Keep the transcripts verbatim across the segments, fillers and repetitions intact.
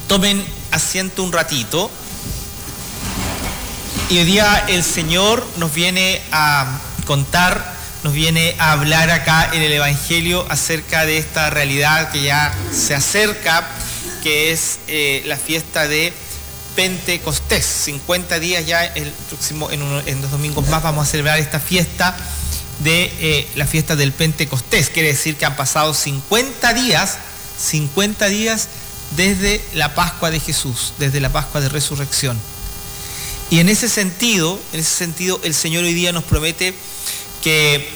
Tomen asiento un ratito. Y hoy día el Señor nos viene a contar, nos viene a hablar acá en el Evangelio acerca de esta realidad que ya se acerca, que es eh, la fiesta de Pentecostés. cincuenta días ya, el próximo, en, uno, en dos domingos más vamos a celebrar esta fiesta de eh, la fiesta del Pentecostés. Quiere decir que han pasado cincuenta días, cincuenta días desde la Pascua de Jesús, desde la Pascua de Resurrección. Y en ese sentido, en ese sentido, el Señor hoy día nos promete que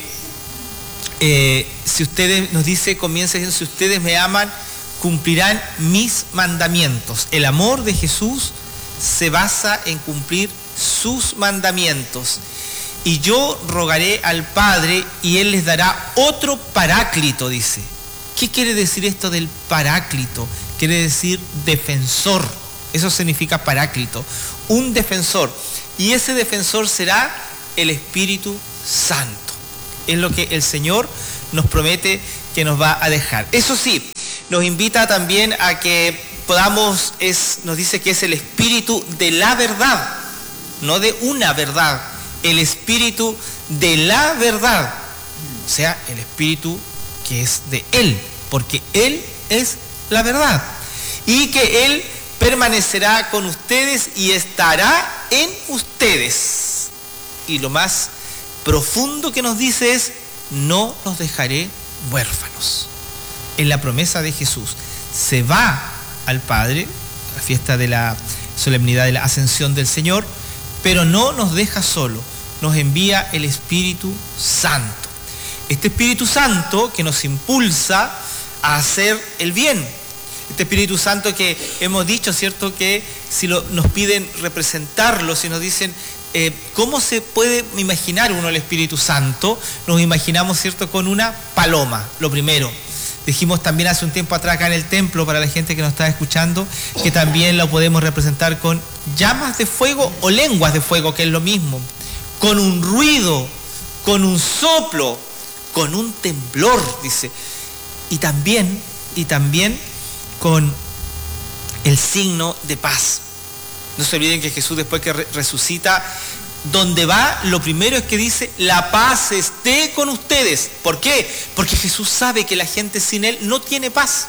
eh, si ustedes, nos dice, comienza diciendo, si ustedes me aman, cumplirán mis mandamientos. El amor de Jesús se basa en cumplir sus mandamientos. Y yo rogaré al Padre y Él les dará otro paráclito, dice. ¿Qué quiere decir esto del paráclito? Quiere decir defensor. Eso significa paráclito. Un defensor. Y ese defensor será el Espíritu Santo. Es lo que el Señor nos promete que nos va a dejar. Eso sí, nos invita también a que podamos, es, nos dice que es el Espíritu de la verdad, no de una verdad, el Espíritu de la verdad, o sea, el Espíritu que es de Él, porque Él es la verdad, y que Él permanecerá con ustedes y estará en ustedes. Y lo más profundo que nos dice es, no los dejaré huérfanos. En la promesa de Jesús, se va al Padre, la fiesta de la solemnidad de la ascensión del Señor, pero no nos deja solo, nos envía el Espíritu Santo. Este Espíritu Santo que nos impulsa a hacer el bien. Este Espíritu Santo que hemos dicho, ¿cierto? Que si lo, nos piden representarlo, si nos dicen, eh, ¿cómo se puede imaginar uno el Espíritu Santo? Nos imaginamos, ¿cierto? Con una paloma, lo primero. Dijimos también hace un tiempo atrás acá en el templo, para la gente que nos está escuchando, que también lo podemos representar con llamas de fuego o lenguas de fuego, que es lo mismo, con un ruido, con un soplo, con un temblor, dice. Y también, y también con el signo de paz. No se olviden que Jesús, después que re- resucita, donde va, lo primero es que dice, la paz esté con ustedes. ¿Por qué? Porque Jesús sabe que la gente sin Él no tiene paz.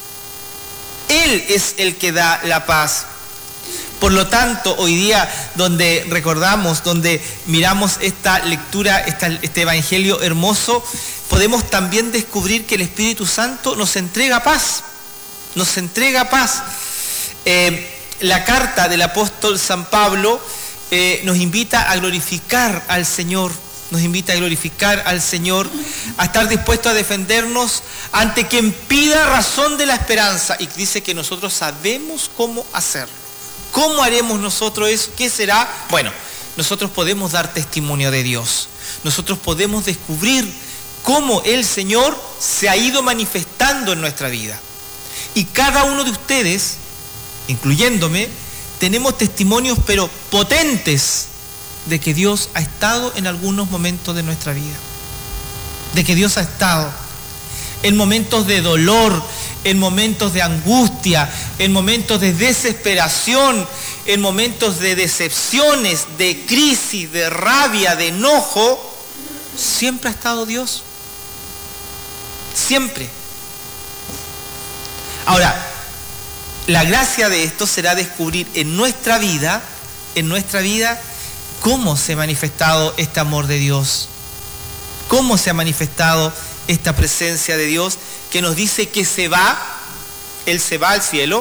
Él es el que da la paz. Por lo tanto, hoy día, donde recordamos, donde miramos esta lectura, esta, este evangelio hermoso, podemos también descubrir que el Espíritu Santo nos entrega paz. Nos entrega paz. Eh, la carta del apóstol San Pablo eh, nos invita a glorificar al Señor, nos invita a glorificar al Señor, a estar dispuesto a defendernos ante quien pida razón de la esperanza, y dice que nosotros sabemos cómo hacerlo. ¿Cómo haremos nosotros eso? ¿Qué será? Bueno, nosotros podemos dar testimonio de Dios, nosotros podemos descubrir cómo el Señor se ha ido manifestando en nuestra vida. Y cada uno de ustedes, incluyéndome, tenemos testimonios pero potentes de que Dios ha estado en algunos momentos de nuestra vida. De que Dios ha estado en momentos de dolor, en momentos de angustia, en momentos de desesperación, en momentos de decepciones, de crisis, de rabia, de enojo. Siempre ha estado Dios. Siempre. Ahora, la gracia de esto será descubrir en nuestra vida, en nuestra vida, cómo se ha manifestado este amor de Dios, cómo se ha manifestado esta presencia de Dios que nos dice que se va, Él se va al cielo,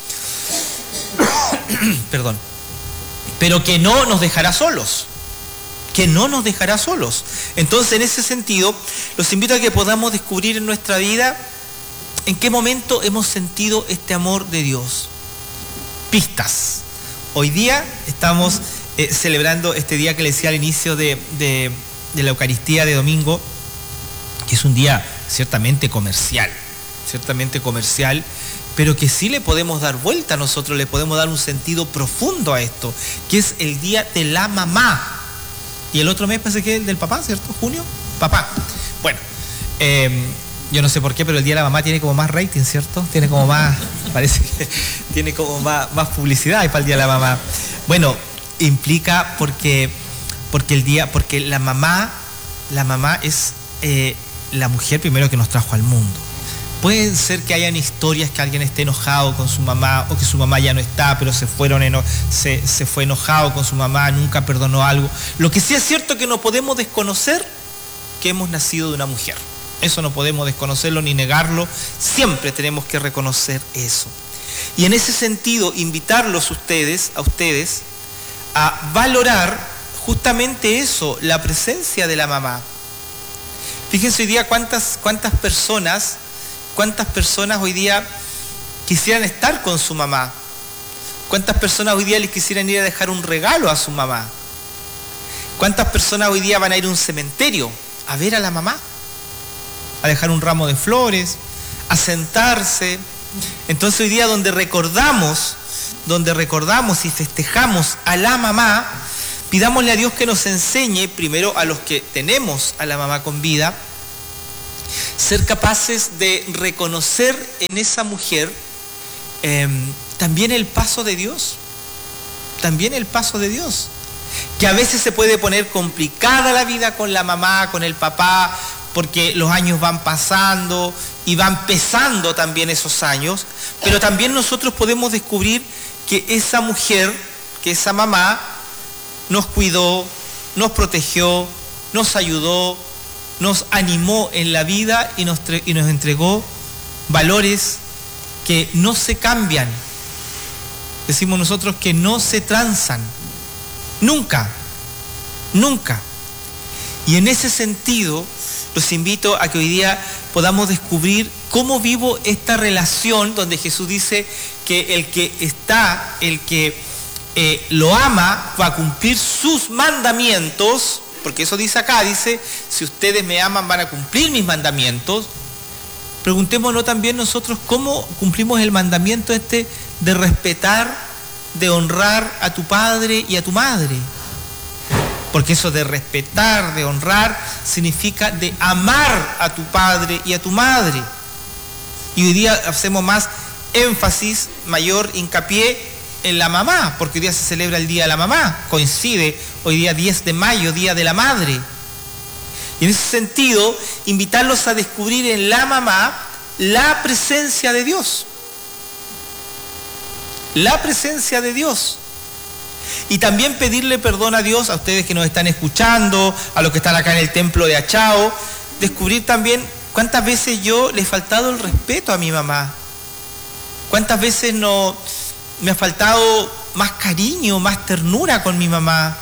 perdón, pero que no nos dejará solos, que no nos dejará solos. Entonces, en ese sentido, los invito a que podamos descubrir en nuestra vida ¿en qué momento hemos sentido este amor de Dios? Pistas. Hoy día estamos eh, celebrando este día que les decía al inicio de, de, de la Eucaristía de domingo, que es un día ciertamente comercial, ciertamente comercial, pero que sí le podemos dar vuelta a nosotros, le podemos dar un sentido profundo a esto, que es el día de la mamá. Y el otro mes parece que es el del papá, ¿cierto? ¿Junio? Papá. Bueno, eh, Yo no sé por qué, pero el Día de la Mamá tiene como más rating, ¿cierto? Tiene como más, parece que tiene como más, más publicidad para el Día de la Mamá. Bueno, implica porque, porque el día, porque la mamá, la mamá es eh, la mujer primero que nos trajo al mundo. Puede ser que hayan historias que alguien esté enojado con su mamá o que su mamá ya no está, pero se, fueron eno se, se fue enojado con su mamá, nunca perdonó algo. Lo que sí es cierto es que no podemos desconocer que hemos nacido de una mujer. Eso no podemos desconocerlo ni negarlo, siempre tenemos que reconocer eso. Y en ese sentido, invitarlos ustedes, a ustedes a valorar justamente eso, la presencia de la mamá. Fíjense hoy día cuántas, cuántas personas, cuántas personas hoy día quisieran estar con su mamá. Cuántas personas hoy día les quisieran ir a dejar un regalo a su mamá. Cuántas personas hoy día van a ir a un cementerio a ver a la mamá, a dejar un ramo de flores, a sentarse. Entonces hoy día donde recordamos, donde recordamos y festejamos a la mamá, pidámosle a Dios que nos enseñe, primero a los que tenemos a la mamá con vida, ser capaces de reconocer en esa mujer eh, también el paso de Dios, también el paso de Dios, que a veces se puede poner complicada la vida con la mamá, con el papá, porque los años van pasando y van pesando también esos años, pero también nosotros podemos descubrir que esa mujer, que esa mamá, nos cuidó, nos protegió, nos ayudó, nos animó en la vida y nos, y nos entregó valores que no se cambian. Decimos nosotros que no se transan, nunca, nunca. Y en ese sentido, los invito a que hoy día podamos descubrir cómo vivo esta relación donde Jesús dice que el que está, el que eh, lo ama, va a cumplir sus mandamientos, porque eso dice acá, dice, si ustedes me aman van a cumplir mis mandamientos. Preguntémonos también nosotros cómo cumplimos el mandamiento este de respetar, de honrar a tu padre y a tu madre. Porque eso de respetar, de honrar, significa de amar a tu padre y a tu madre. Y hoy día hacemos más énfasis, mayor hincapié en la mamá, porque hoy día se celebra el Día de la Mamá, coincide hoy día diez de mayo, Día de la Madre. Y en ese sentido, invitarlos a descubrir en la mamá la presencia de Dios. La presencia de Dios. Y también pedirle perdón a Dios, a ustedes que nos están escuchando, a los que están acá en el templo de Achao, descubrir también cuántas veces yo le he faltado el respeto a mi mamá. Cuántas veces no, me ha faltado más cariño, más ternura con mi mamá.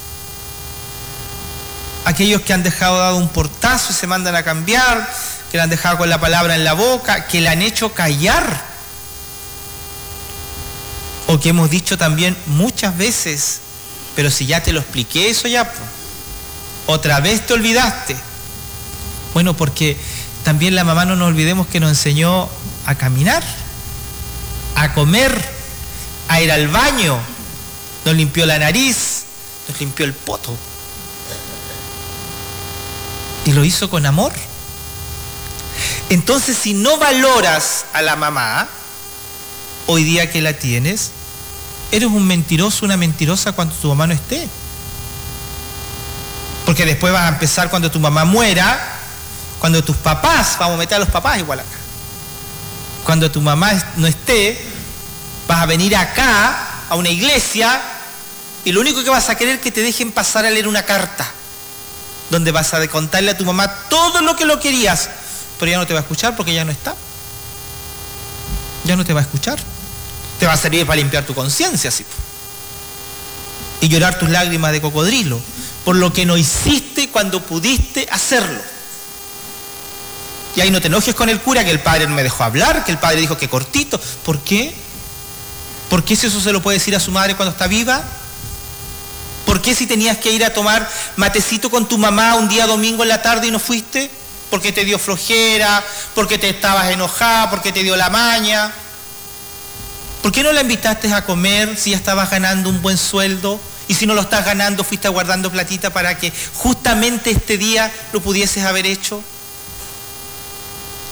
Aquellos que han dejado dado un portazo y se mandan a cambiar, que la han dejado con la palabra en la boca, que la han hecho callar. O que hemos dicho también muchas veces, pero si ya te lo expliqué eso ya, pues, otra vez te olvidaste. Bueno, porque también la mamá, no nos olvidemos que nos enseñó a caminar, a comer, a ir al baño, nos limpió la nariz, nos limpió el poto. Y lo hizo con amor. Entonces, si no valoras a la mamá, hoy día que la tienes, eres un mentiroso, una mentirosa cuando tu mamá no esté. Porque después vas a empezar cuando tu mamá muera, cuando tus papás, vamos a meter a los papás igual acá, cuando tu mamá no esté, vas a venir acá a una iglesia y lo único que vas a querer es que te dejen pasar a leer una carta donde vas a contarle a tu mamá todo lo que lo querías, pero ya no te va a escuchar porque ya no está. Ya no te va a escuchar. Te va a servir para limpiar tu conciencia, sí, y llorar tus lágrimas de cocodrilo por lo que no hiciste cuando pudiste hacerlo. Y ahí no te enojes con el cura, que el padre no me dejó hablar, que el padre dijo que cortito. ¿Por qué? ¿Por qué si eso se lo puede decir a su madre cuando está viva? ¿Por qué si tenías que ir a tomar matecito con tu mamá un día domingo en la tarde y no fuiste? Porque te dio flojera, porque te estabas enojada, porque te dio la maña. ¿Por qué no la invitaste a comer si ya estabas ganando un buen sueldo? Y si no lo estás ganando, fuiste guardando platita para que justamente este día lo pudieses haber hecho.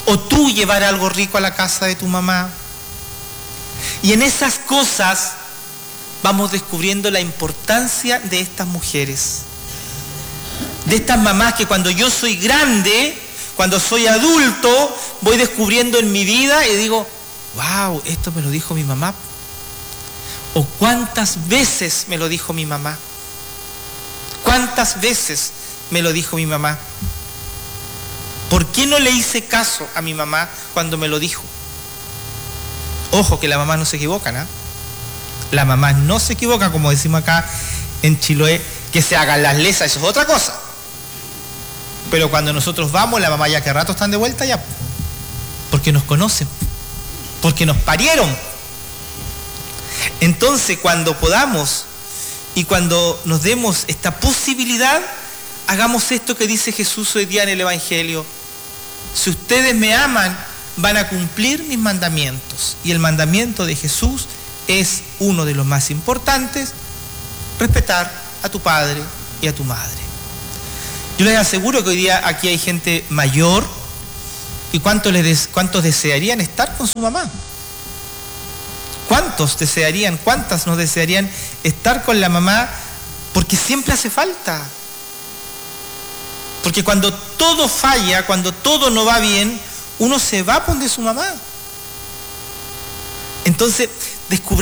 o tú llevar algo rico a la casa de tu mamá. Y en esas cosas vamos descubriendo la importancia de estas mujeres, de estas mamás que cuando yo soy grande, cuando soy adulto, voy descubriendo en mi vida y digo, wow, esto me lo dijo mi mamá. O cuántas veces me lo dijo mi mamá. ¿Cuántas veces me lo dijo mi mamá? ¿Por qué no le hice caso a mi mamá cuando me lo dijo? Ojo que la mamá no se equivoca, ¿no? La mamá no se equivoca, como decimos acá en Chiloé, que se hagan las lesas, eso es otra cosa. Pero cuando nosotros vamos, la mamá ya que rato están de vuelta ya, porque nos conocen, porque nos parieron. Entonces, cuando podamos y cuando nos demos esta posibilidad, hagamos esto que dice Jesús hoy día en el Evangelio. Si ustedes me aman, van a cumplir mis mandamientos. Y el mandamiento de Jesús es uno de los más importantes: respetar a tu padre y a tu madre. Yo les aseguro que hoy día aquí hay gente mayor, y ¿cuántos, les des, cuántos desearían estar con su mamá? ¿Cuántos desearían, cuántas nos desearían estar con la mamá? Porque siempre hace falta. Porque cuando todo falla, cuando todo no va bien, uno se va por donde su mamá. Entonces, descubrir